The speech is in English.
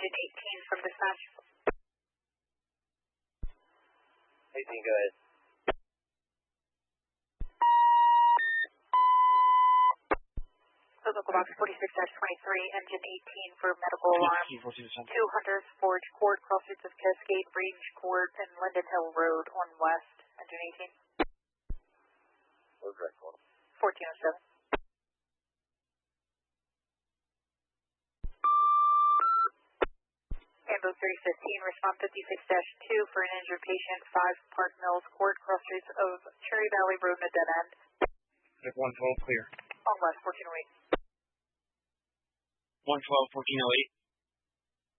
engine 18 from dispatch. 18, go ahead. Local box 46-23, engine 18 for medical alarm. 2 Hunters Forge Court, crossroads of Cascade Range Court and Linden Hill Road on West, engine 18. What was that call? 1407. Ambulance 3015, respond 56-2 for an injured patient, 5 Park Mills Court, crossroads of Cherry Valley Road and a dead end. 112, clear. On West, 1408. 112, 1408.